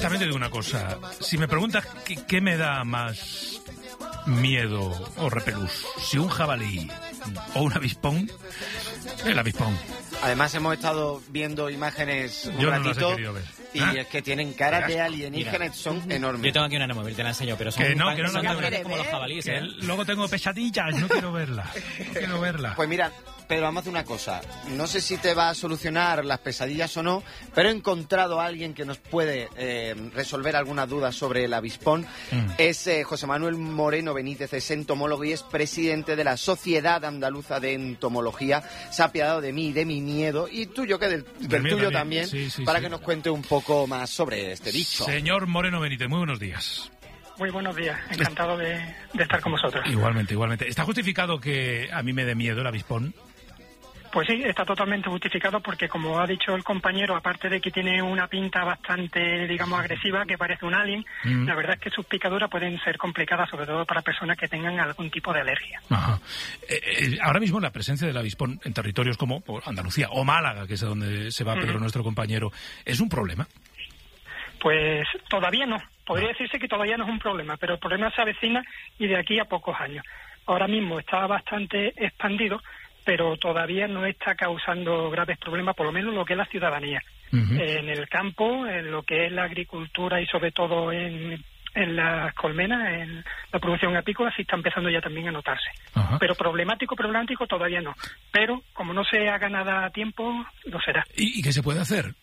También te digo una cosa. Si me preguntas qué me da más miedo o repelús, si un jabalí o un avispón, el avispón. Además hemos estado viendo imágenes un Yo ratito, no las he querido ver. y es que tienen cara de alienígenas, son enormes. Yo tengo aquí una en el móvil, te la enseño, pero son Que no son la tan quiero grandes como los jabalíes, Que luego tengo pesadillas, no quiero verla. No quiero verla. Pues mira, Pedro, vamos a hacer una cosa. No sé si te va a solucionar las pesadillas o no, pero he encontrado a alguien que nos puede resolver algunas dudas sobre el avispón. Es José Manuel Moreno Benítez, es entomólogo y es presidente de la Sociedad Andaluza de Entomología. Se ha apiadado de mí y de mi miedo, y tuyo, que del tuyo también, sí, para sí. que nos cuente un poco más sobre este bicho. Señor Moreno Benítez, muy buenos días. Muy buenos días, encantado de estar con vosotros. Igualmente. ¿Está justificado que a mí me dé miedo el avispón? Pues sí, está totalmente justificado porque, como ha dicho el compañero, aparte de que tiene una pinta bastante, digamos, agresiva, que parece un alien, la verdad es que sus picaduras pueden ser complicadas, sobre todo para personas que tengan algún tipo de alergia. Ajá. Ahora mismo la presencia del avispón en territorios como Andalucía o Málaga, que es a donde se va Pedro, nuestro compañero, ¿es un problema? Pues todavía no. Podría decirse que todavía no es un problema, pero el problema se avecina y de aquí a pocos años. Ahora mismo está bastante expandido, pero todavía no está causando graves problemas, por lo menos lo que es la ciudadanía. En el campo, en lo que es la agricultura y sobre todo en las colmenas, en la producción apícola, sí está empezando ya también a notarse. Ajá. Pero problemático todavía no. Pero como no se haga nada a tiempo, lo será. ¿Y qué se puede hacer?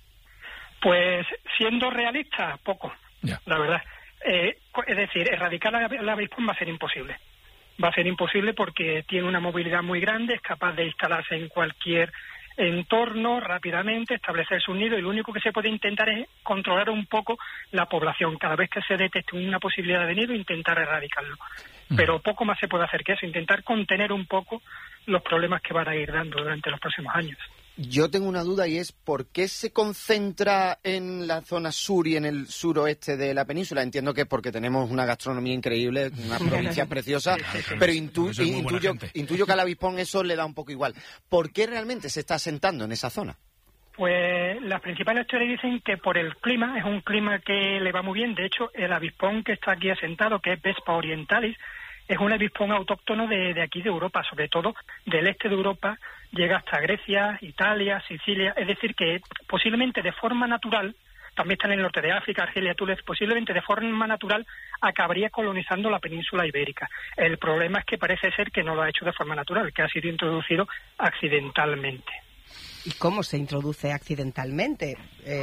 Pues siendo realista, poco, Ya. la verdad. Es decir, erradicar el avispón va a ser imposible. Va a ser imposible porque tiene una movilidad muy grande, es capaz de instalarse en cualquier entorno rápidamente, establecer su nido, y lo único que se puede intentar es controlar un poco la población. Cada vez que se detecte una posibilidad de nido, intentar erradicarlo. Pero poco más se puede hacer que eso, intentar contener un poco los problemas que van a ir dando durante los próximos años. Yo tengo una duda, y es ¿por qué se concentra en la zona sur y en el suroeste de la península? Entiendo que es porque tenemos una gastronomía increíble, una provincia preciosa, pero intuyo que al avispón eso le da un poco igual. ¿Por qué realmente se está asentando en esa zona? Pues las principales teorías dicen que por el clima, es un clima que le va muy bien. De hecho, el avispón que está aquí asentado, que es Vespa orientalis, es un avispón autóctono de aquí de Europa, sobre todo del este de Europa, llega hasta Grecia, Italia, Sicilia, es decir que posiblemente de forma natural, también están en el norte de África, Argelia, Túnez, posiblemente de forma natural acabaría colonizando la península ibérica. El problema es que parece ser que no lo ha hecho de forma natural, que ha sido introducido accidentalmente. ¿Y cómo se introduce accidentalmente?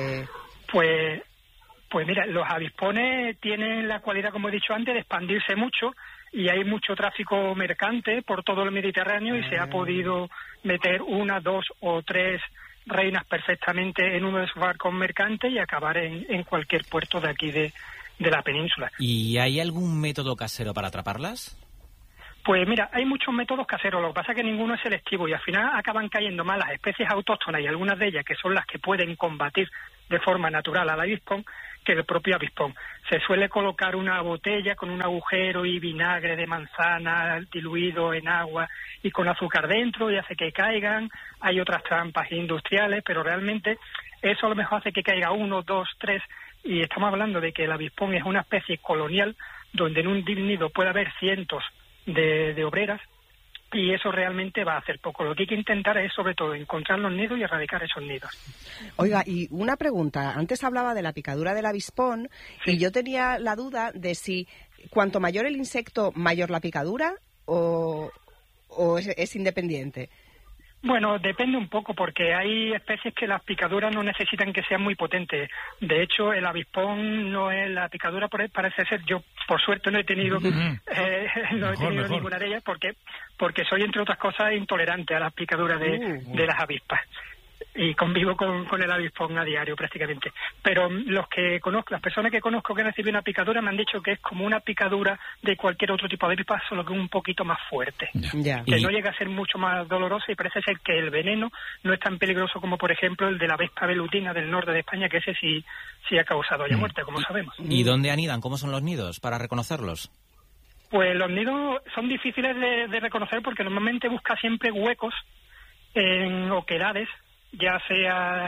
Pues mira, los avispones tienen la cualidad, como he dicho antes, de expandirse mucho, y hay mucho tráfico mercante por todo el Mediterráneo y se ha podido meter 1, 2 o 3 reinas perfectamente en uno de sus barcos mercantes y acabar en cualquier puerto de aquí de la península. ¿Y hay algún método casero para atraparlas? Pues mira, hay muchos métodos caseros, lo que pasa es que ninguno es selectivo y al final acaban cayendo más las especies autóctonas, y algunas de ellas que son las que pueden combatir de forma natural al avispón, que el propio avispón. Se suele colocar una botella con un agujero y vinagre de manzana diluido en agua y con azúcar dentro, y hace que caigan. Hay otras trampas industriales, pero realmente eso a lo mejor hace que caiga 1, 2, 3, y estamos hablando de que el avispón es una especie colonial donde en un nido puede haber cientos de obreras, y eso realmente va a hacer poco. Lo que hay que intentar es, sobre todo, encontrar los nidos y erradicar esos nidos. Oiga, y una pregunta. Antes hablaba de la picadura del avispón, y yo tenía la duda de si cuanto mayor el insecto, mayor la picadura, o es independiente. Bueno, depende un poco, porque hay especies que las picaduras no necesitan que sean muy potentes. De hecho, el avispón no es la picadura, parece ser. Yo, por suerte, no he tenido ninguna de ellas, porque soy, entre otras cosas, intolerante a las picaduras de las avispas. Y convivo con el avispón a diario prácticamente. Pero las personas que conozco que han recibido una picadura me han dicho que es como una picadura de cualquier otro tipo de avispa, solo que un poquito más fuerte. Ya. Que no llega a ser mucho más dolorosa, y parece ser que el veneno no es tan peligroso como, por ejemplo, el de la vespa velutina del norte de España, que ese sí ha causado ya muerte, como sabemos. ¿Y dónde anidan? ¿Cómo son los nidos para reconocerlos? Pues los nidos son difíciles de reconocer porque normalmente busca siempre huecos en oquedades, ya sea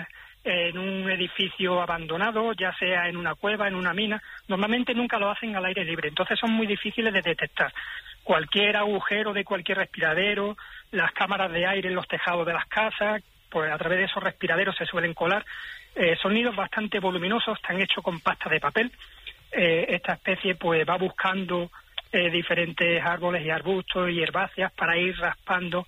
en un edificio abandonado, ya sea en una cueva, en una mina. Normalmente nunca lo hacen al aire libre, entonces son muy difíciles de detectar. Cualquier agujero de cualquier respiradero, las cámaras de aire en los tejados de las casas, pues a través de esos respiraderos se suelen colar. Son nidos bastante voluminosos, están hechos con pasta de papel. Esta especie pues va buscando diferentes árboles y arbustos y herbáceas para ir raspando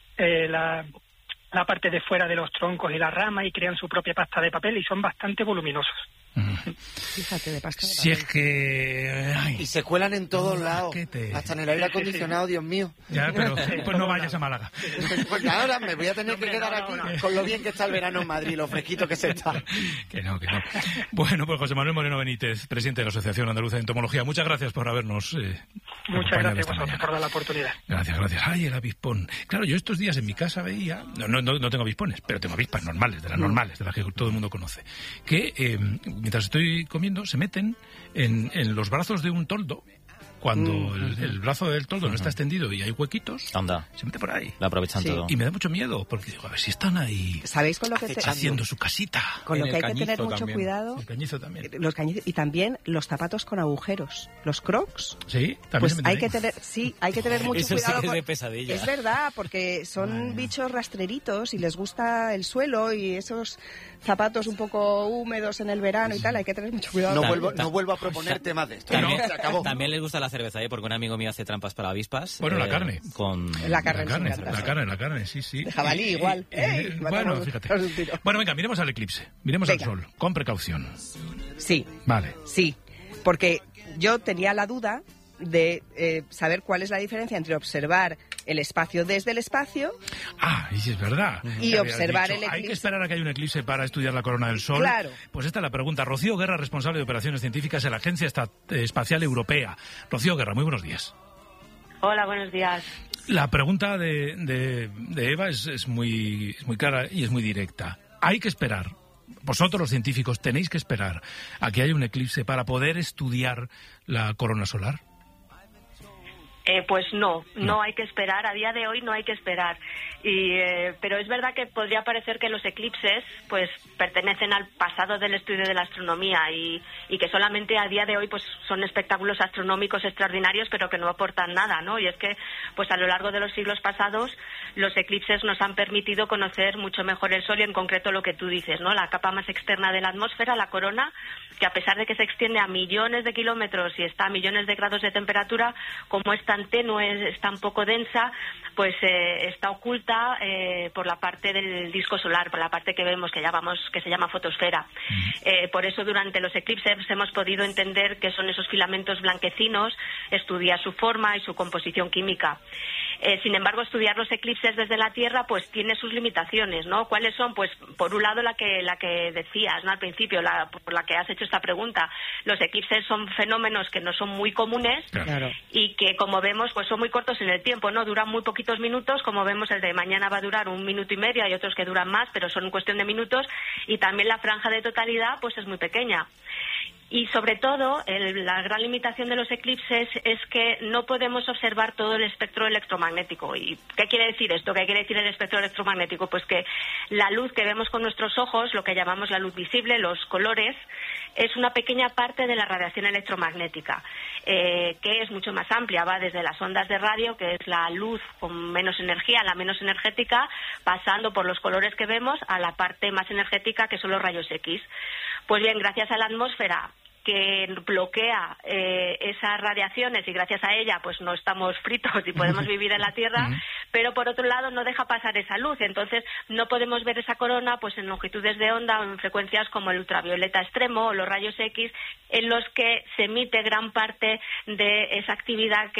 la parte de fuera de los troncos y las ramas y crean su propia pasta de papel y son bastante voluminosos. Fíjate, de pasta de papel. Si es que... Ay, y se cuelan en todos lados, paquete. hasta en el aire acondicionado, Dios mío. Ya, pero pues no vayas a Málaga. Pues ahora me voy a tener que quedar aquí con lo bien que está el verano en Madrid, lo fresquito que se está. Que no. Bueno, pues José Manuel Moreno Benítez, presidente de la Asociación Andaluza de Entomología, muchas gracias por habernos muchas gracias a vosotros por dar la oportunidad. Gracias. Ay, el avispón. Claro, yo estos días en mi casa veía... No tengo avispones, pero tengo avispas normales, de las que todo el mundo conoce, que mientras estoy comiendo se meten en los brazos de un toldo. Cuando el brazo del toldo no está extendido y hay huequitos, Anda. se mete por ahí. Lo aprovechan todo. Y me da mucho miedo, porque digo, a ver si están ahí... ¿Sabéis con lo que haciendo su casita. Con lo que hay que tener cañizo mucho también. cuidado? El cañizo también. Los cañizos y también los zapatos con agujeros, los crocs. Sí, también Pues se meten hay ahí. que tener mucho Eso sí cuidado. que es de pesadilla. Es verdad, porque son bichos rastreritos y les gusta el suelo y esos zapatos un poco húmedos en el verano y tal, hay que tener mucho cuidado. No vuelvo a proponer temas de esto. También, Se acabó. también les gusta la cerveza, porque un amigo mío hace trampas para avispas. Bueno, la carne. Con... La carne, la carne, sí. De jabalí igual. Bueno, fíjate. Bueno, venga, miremos al eclipse, miremos al sol, con precaución. Sí. Vale. Sí, porque yo tenía la duda de saber cuál es la diferencia entre observar el espacio desde el espacio y sí, es verdad. Y Que observar habías dicho, el eclipse. Hay que esperar a que haya un eclipse para estudiar la corona del sol. Claro. Pues esta es la pregunta. Rocío Guerra, responsable de operaciones científicas en la Agencia Espacial Europea. Rocío Guerra, muy buenos días. Hola, buenos días. La pregunta de Eva es muy clara y es muy directa. Hay que esperar. Vosotros, los científicos, tenéis que esperar a que haya un eclipse para poder estudiar la corona solar. Pues no hay que esperar. A día de hoy no hay que esperar. Pero es verdad que podría parecer que los eclipses pues pertenecen al pasado del estudio de la astronomía y que solamente a día de hoy pues son espectáculos astronómicos extraordinarios, pero que no aportan nada, ¿no? Y es que pues a lo largo de los siglos pasados los eclipses nos han permitido conocer mucho mejor el Sol y en concreto lo que tú dices, ¿no? La capa más externa de la atmósfera, la corona, que a pesar de que se extiende a millones de kilómetros y está a millones de grados de temperatura, como es tan tenue, es tan poco densa, pues está oculta por la parte del disco solar, por la parte que vemos que se llama fotosfera. Por eso durante los eclipses hemos podido entender qué son esos filamentos blanquecinos, estudiar su forma y su composición química. Sin embargo, estudiar los eclipses desde la Tierra pues tiene sus limitaciones, ¿no? ¿Cuáles son? Pues por un lado la que decías, ¿no? Al principio, por la que has hecho esta pregunta. Los eclipses son fenómenos que no son muy comunes. Claro. Y que, como vemos, pues son muy cortos en el tiempo, ¿no? Duran muy poquitos minutos, como vemos el de mañana va a durar 1 minuto y medio, hay otros que duran más, pero son cuestión de minutos, y también la franja de totalidad pues es muy pequeña. Y sobre todo, la gran limitación de los eclipses es que no podemos observar todo el espectro electromagnético. ¿Y qué quiere decir esto? ¿Qué quiere decir el espectro electromagnético? Pues que la luz que vemos con nuestros ojos, lo que llamamos la luz visible, los colores, es una pequeña parte de la radiación electromagnética, que es mucho más amplia, va desde las ondas de radio, que es la luz con menos energía, la menos energética, pasando por los colores que vemos a la parte más energética, que son los rayos X. Pues bien, gracias a la atmósfera que bloquea esas radiaciones y gracias a ella pues no estamos fritos y podemos vivir en la Tierra, pero por otro lado no deja pasar esa luz, entonces no podemos ver esa corona pues en longitudes de onda o en frecuencias como el ultravioleta extremo o los rayos X, en los que se emite gran parte de esa actividad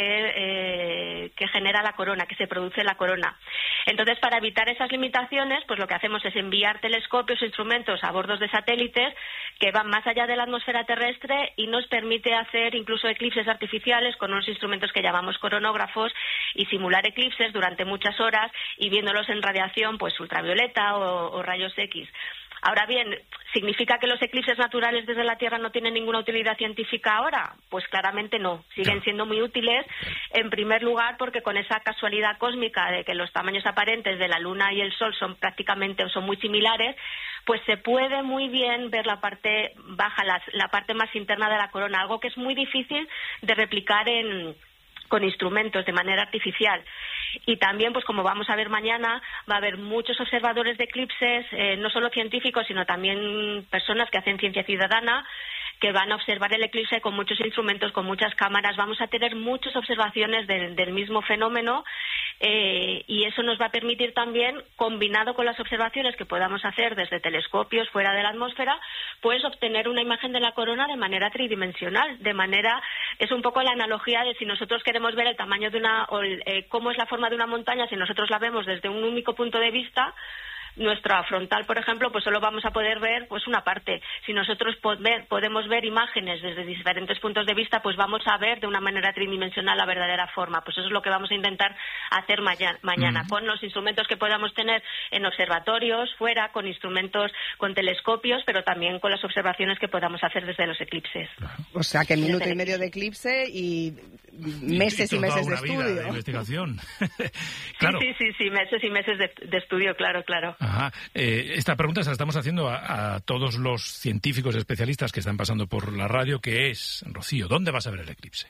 que genera la corona, que se produce la corona. Entonces, para evitar esas limitaciones, pues lo que hacemos es enviar telescopios e instrumentos a bordos de satélites que van más allá de la atmósfera terrestre y nos permite hacer incluso eclipses artificiales con unos instrumentos que llamamos coronógrafos y simular eclipses durante muchas horas y viéndolos en radiación pues ultravioleta o rayos X. Ahora bien, ¿significa que los eclipses naturales desde la Tierra no tienen ninguna utilidad científica ahora? Pues claramente no. Siguen siendo muy útiles, en primer lugar, porque con esa casualidad cósmica de que los tamaños aparentes de la Luna y el Sol son muy similares, pues se puede muy bien ver la parte baja, la parte más interna de la corona, algo que es muy difícil de replicar con instrumentos de manera artificial. Y también, pues como vamos a ver mañana, va a haber muchos observadores de eclipses, no solo científicos, sino también personas que hacen ciencia ciudadana, que van a observar el eclipse con muchos instrumentos, con muchas cámaras. Vamos a tener muchas observaciones del mismo fenómeno, y eso nos va a permitir también, combinado con las observaciones que podamos hacer desde telescopios fuera de la atmósfera, pues obtener una imagen de la corona de manera tridimensional. Es un poco la analogía de si nosotros queremos ver el tamaño de cómo es la forma de una montaña, si nosotros la vemos desde un único punto de vista, nuestra frontal, por ejemplo, pues solo vamos a poder ver pues una parte. Si nosotros podemos ver imágenes desde diferentes puntos de vista, pues vamos a ver de una manera tridimensional la verdadera forma. Pues eso es lo que vamos a intentar hacer mañana con los instrumentos que podamos tener en observatorios, fuera, con instrumentos, con telescopios, pero también con las observaciones que podamos hacer desde los eclipses. O sea, que minuto y medio de eclipse y meses y meses de estudio. De investigación. Claro. Sí, meses y meses de estudio, claro. Ajá. Esta pregunta se la estamos haciendo a todos los científicos especialistas que están pasando por la radio, que es, Rocío, ¿dónde vas a ver el eclipse?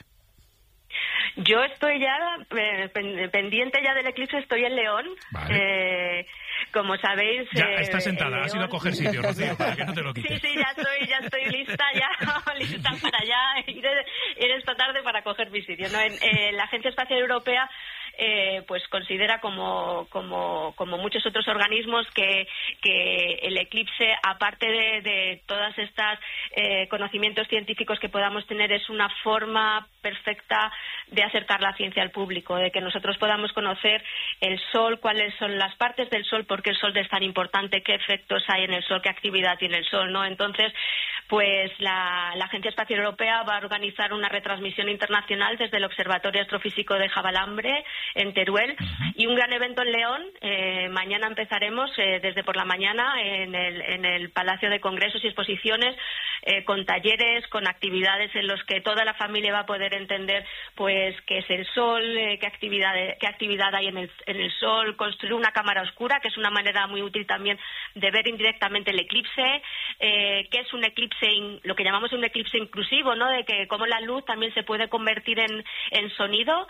Yo estoy ya pendiente ya del eclipse, estoy en León. Vale. Como sabéis... Ya está sentada, has ido a coger sitio, Rocío, para que no te lo quites. Sí, ya estoy lista para ya ir esta tarde para coger mi sitio, ¿no? La Agencia Espacial Europea pues considera como muchos otros organismos que el eclipse, aparte de todas estas conocimientos científicos que podamos tener, es una forma perfecta de acercar la ciencia al público, de que nosotros podamos conocer el Sol, cuáles son las partes del Sol, por qué el Sol es tan importante, qué efectos hay en el Sol, qué actividad tiene el Sol, ¿no? Entonces, pues la Agencia Espacial Europea va a organizar una retransmisión internacional desde el Observatorio Astrofísico de Javalambre, en Teruel, y un gran evento en León. Mañana empezaremos desde por la mañana en el Palacio de Congresos y Exposiciones, con talleres, con actividades en los que toda la familia va a poder entender pues qué es el Sol, qué actividad hay en el Sol, construir una cámara oscura, que es una manera muy útil también de ver indirectamente el eclipse, qué es un eclipse, lo que llamamos un eclipse inclusivo, ¿no? De que cómo la luz también se puede convertir en sonido,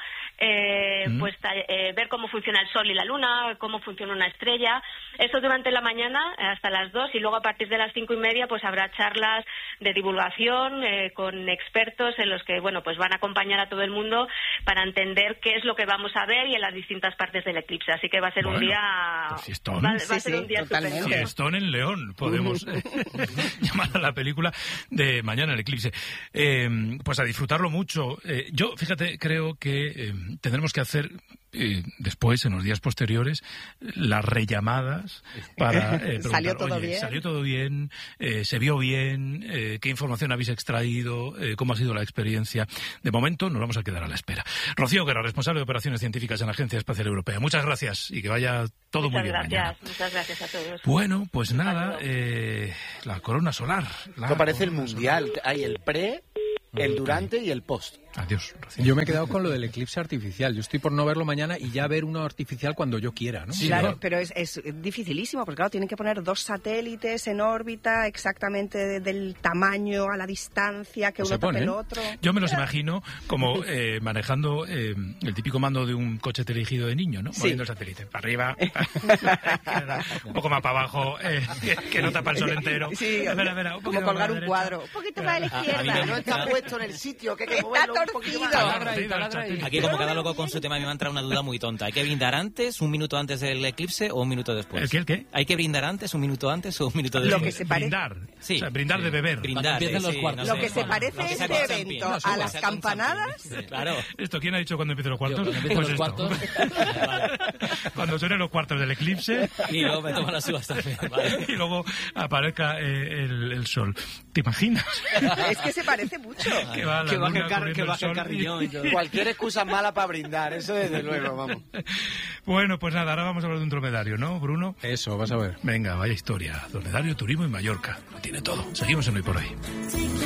pues ver cómo funciona el Sol y la Luna, cómo funciona una estrella. Eso durante la mañana hasta las 2, y luego a partir de las 5:30 pues habrá charlas de divulgación con expertos en los que pues van a acompañar a todo el mundo para entender qué es lo que vamos a ver y en las distintas partes del eclipse. Así que va a ser un día... Fiestón. Va a ser un día estupendo. Fiestón en León, podemos llamar a la película de mañana, el eclipse. Pues a disfrutarlo mucho. Yo, fíjate, creo que tendremos que hacer después, en los días posteriores, las rellamadas para preguntar, ¿Salió todo bien? ¿Salió todo bien? ¿Se vio bien? ¿Qué información habéis extraído? ¿Cómo ha sido la experiencia? De momento nos vamos a quedar a la espera. Rocío Guerra, responsable de operaciones científicas en la Agencia Espacial Europea. Muchas gracias y que vaya todo muy bien mañana. Muchas gracias a todos. Bueno, pues nada, la corona solar. Esto parece el mundial. Hay el pre, el durante y el post. Adiós, Rocío. Yo me he quedado con lo del eclipse artificial. Yo estoy por no verlo mañana y ya ver uno artificial cuando yo quiera, ¿no? Sí, claro, pero es dificilísimo, porque claro, tienen que poner 2 satélites en órbita exactamente del tamaño, a la distancia, que uno tape el otro. Yo me los imagino como manejando el típico mando de un coche dirigido de niño, ¿no? Sí. Moviendo el satélite para arriba, un poco más para abajo, que no tapa el sol entero. Sí, un como colgar un cuadro. Un poquito para la izquierda. No está puesto en el sitio, que hay que moverlo un poquito más. Aquí, como cada loco con su tema, a mí me ha entrado una duda muy tonta. ¿Hay que brindar antes, un minuto antes del eclipse o un minuto después? ¿El qué? ¿Hay que brindar antes, un minuto antes o un minuto después? Lo que se parece... Brindar. Sí. O sea, brindar de beber. Brindar, los cuartos. Lo que se parece este evento a las campanadas... Claro. ¿Esto quién ha dicho cuando empiecen los cuartos? Pues los cuartos. Cuando suenen los cuartos del eclipse. Y luego me tomo la subasta. Vale. Y luego aparezca el sol. ¿Te imaginas? Es que se parece mucho. Que va el carrillón. Cualquier excusa mala para brindar, eso desde luego, vamos. Bueno, pues nada, ahora vamos a hablar de un dromedario, ¿no, Bruno? Eso, vas a ver. Venga, vaya historia. Dromedario, turismo y Mallorca. Lo tiene todo. Seguimos en Hoy por Hoy.